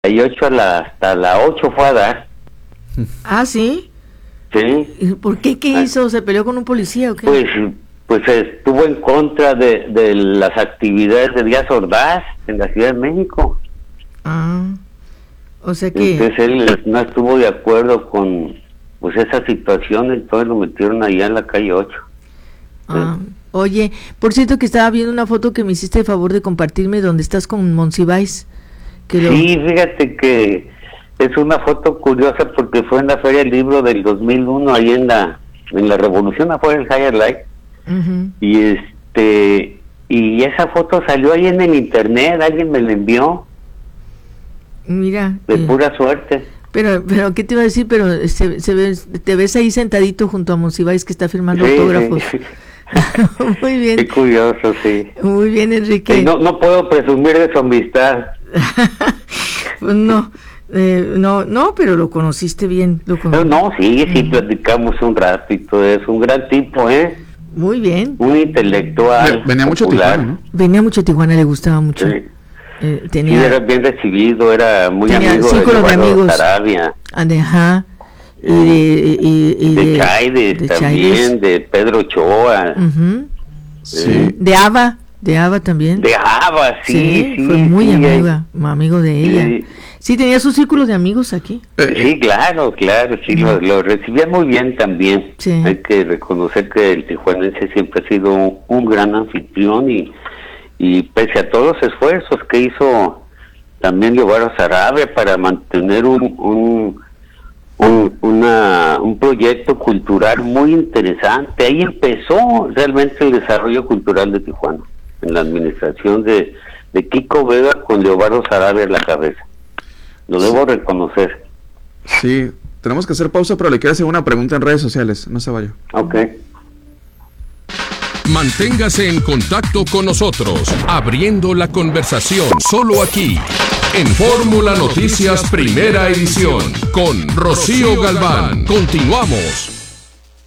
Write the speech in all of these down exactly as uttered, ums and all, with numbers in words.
calle ocho a la, hasta la ocho fue a dar. Ah, ¿sí? Sí. ¿Por qué? ¿Qué ah, hizo? ¿Se peleó con un policía o qué? Pues, pues estuvo en contra de, de las actividades de Díaz Ordaz en la Ciudad de México. Ah, o sea que... Entonces él no estuvo de acuerdo con pues esa situación, entonces lo metieron allá en la calle ocho. Ah, oye, por cierto que estaba viendo una foto que me hiciste el favor de compartirme donde estás con Monsiváis. Que lo... Sí, fíjate que es una foto curiosa porque fue en la Feria del Libro del dos mil uno, ahí en la en la Revolución afuera del Higher Light. Uh-huh. Y este y esa foto salió ahí en el internet, alguien me la envió. Mira. De eh, pura suerte. Pero, pero, ¿qué te iba a decir? Pero se, se ves, te ves ahí sentadito junto a Monsiváis que está firmando sí, autógrafos. Sí. Muy bien. Qué curioso, sí. Muy bien, Enrique. Sí, no, no puedo presumir de su amistad. Pues no, eh, no, no, pero lo conociste bien. Lo cono- no, no, sí, sí, uh-huh. Platicamos un rato y todo eso. Un gran tipo, ¿eh? Muy bien. Un intelectual. Venía mucho a Tijuana, ¿no? Venía mucho a Tijuana, le gustaba mucho. Sí. Eh, tenía, sí, era bien recibido, era muy tenía amigo de Eduardo Sarabia. Ajá. Y de, y, y de, de Chaides de también, Chaides. De Pedro Ochoa. Uh-huh. Sí. Eh, de Ava, de Ava también. De Ava, sí, sí. sí fue muy sí, amiga, eh. amigo de ella. Sí. sí, tenía su círculo de amigos aquí. Sí, claro, claro, sí, uh-huh. lo, lo recibía muy bien también. Sí. Hay que reconocer que el tijuanense siempre ha sido un, un gran anfitrión y, y pese a todos los esfuerzos que hizo también Leovaro Sarabia para mantener un... un Un, una, un proyecto cultural muy interesante. Ahí empezó realmente el desarrollo cultural de Tijuana, en la administración de, de Kiko Vega con Leobardo Sarabia en la cabeza. Lo sí. debo reconocer. Sí, tenemos que hacer pausa, pero le quiero hacer una pregunta en redes sociales. No se vaya. Ok. Manténgase en contacto con nosotros, abriendo la conversación solo aquí, en Fórmula Noticias Primera Edición, con Rocío Galván. Continuamos.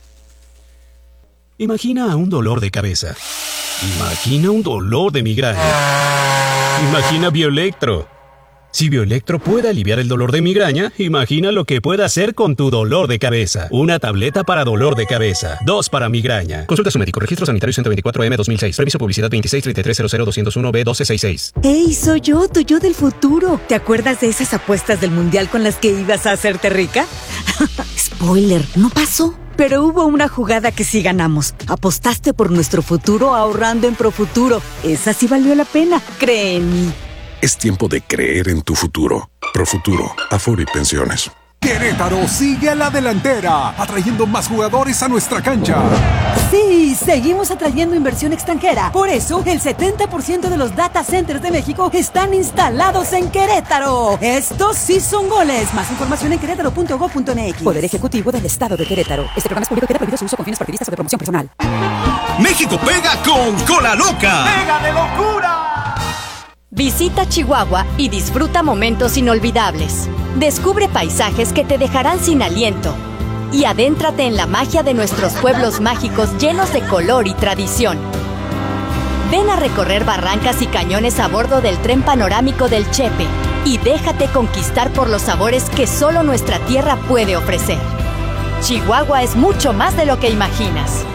Imagina un dolor de cabeza. Imagina un dolor de migraña. Imagina Bioelectro. Si Bioelectro puede aliviar el dolor de migraña, imagina lo que puede hacer con tu dolor de cabeza. Una tableta para dolor de cabeza, dos para migraña. Consulta a su médico. Registro sanitario ciento veinticuatro M dos mil seis. Previso publicidad veintiséis treinta y tres cero cero doscientos uno B doce sesenta y seis. ¡Ey, soy yo, tu yo del futuro! ¿Te acuerdas de esas apuestas del mundial con las que ibas a hacerte rica? Spoiler, no pasó. Pero hubo una jugada que sí ganamos. Apostaste por nuestro futuro ahorrando en Profuturo. Esa sí valió la pena, cree en mí. Es tiempo de creer en tu futuro. Profuturo, Afore y Pensiones. Querétaro sigue a la delantera, atrayendo más jugadores a nuestra cancha. Sí, seguimos atrayendo inversión extranjera. Por eso, el setenta por ciento de los data centers de México están instalados en Querétaro. Estos sí son goles. Más información en querétaro punto gob punto eme equis. Poder Ejecutivo del Estado de Querétaro. Este programa es público y queda prohibido su uso con fines partidistas o de promoción personal. México pega con Cola Loca. ¡Pega de locura! Visita Chihuahua y disfruta momentos inolvidables. Descubre paisajes que te dejarán sin aliento. Y adéntrate en la magia de nuestros pueblos mágicos llenos de color y tradición. Ven a recorrer barrancas y cañones a bordo del tren panorámico del Chepe y déjate conquistar por los sabores que solo nuestra tierra puede ofrecer. Chihuahua es mucho más de lo que imaginas.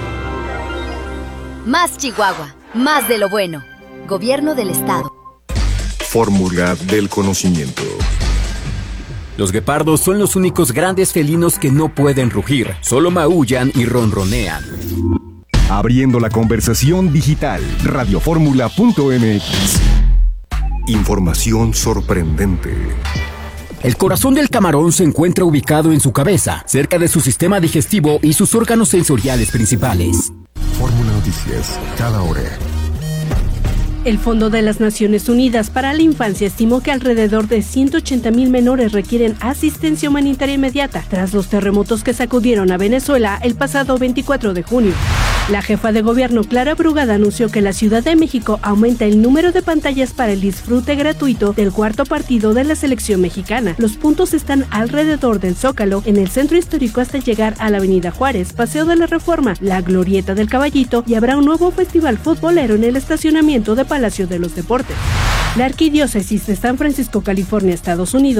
Más Chihuahua, más de lo bueno. Gobierno del Estado. Fórmula del conocimiento. Los guepardos son los únicos grandes felinos que no pueden rugir, solo maullan y ronronean. Abriendo la conversación digital, radioformula punto eme equis. Información sorprendente. El corazón del camarón se encuentra ubicado en su cabeza, cerca de su sistema digestivo y sus órganos sensoriales principales. Fórmula Noticias, cada hora. El Fondo de las Naciones Unidas para la Infancia estimó que alrededor de ciento ochenta mil menores requieren asistencia humanitaria inmediata tras los terremotos que sacudieron a Venezuela el pasado veinticuatro de junio. La jefa de gobierno, Clara Brugada, anunció que la Ciudad de México aumenta el número de pantallas para el disfrute gratuito del cuarto partido de la selección mexicana. Los puntos están alrededor del Zócalo, en el centro histórico hasta llegar a la Avenida Juárez, Paseo de la Reforma, la Glorieta del Caballito, y habrá un nuevo festival futbolero en el estacionamiento de Palacio de los Deportes. La Arquidiócesis de San Francisco, California, Estados Unidos,